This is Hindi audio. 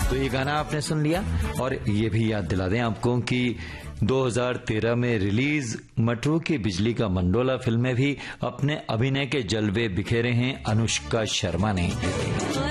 तो ये गाना आपने सुन लिया। और ये भी याद दिला दें आपको कि 2013 में रिलीज मटरू की बिजली का मंडोला फिल्म में भी अपने अभिनय के जलवे बिखेरे हैं अनुष्का शर्मा ने।